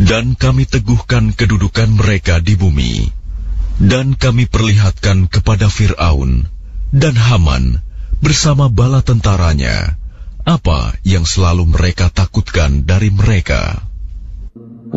Dan kami teguhkan kedudukan mereka di bumi, dan kami perlihatkan kepada Fir'aun dan Haman bersama bala tentaranya apa yang selalu mereka takutkan dari mereka.